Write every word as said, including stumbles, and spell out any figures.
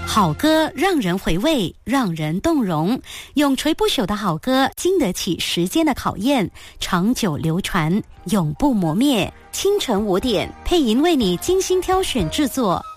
好歌让人回味，让人动容，永垂不朽的好歌经得起时间的考验，长久流传，永不磨灭。清晨五点，配音为你精心挑选制作